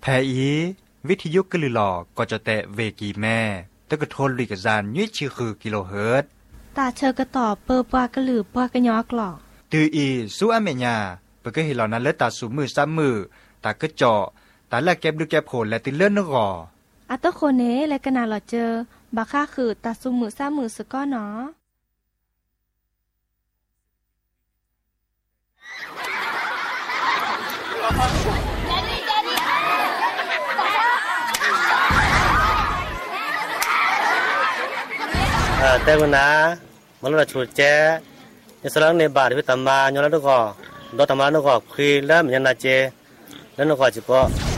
แทอีวิทยุกลือหลอก็จะแตะเวกีแม่ตะกะทนลิกจานยุ้ยชื่อคือกิโลเฮิรตซ์ตาเชอกระตอบเปอปากระหลือปากระยอกหลอกตืออีสู้อเมญาเปก็เห็นเหล่านั้นเลตาสูมือซ้ำมือตากระเจาะตาแลกแก็บดูแก็บโผลและติเลื่อนนกออัตโคเนและกนาหลอเจอบาค่าคือตาสูมือซ้ำมือสก้อเนาะแต่วันนะมันเราชูแจ้ในสลังในบาทที่ตำมาย้อนแล้วก็ดอตำมาแล้วก็คุยแล้วมันยันนาเจแล้วก็จิก็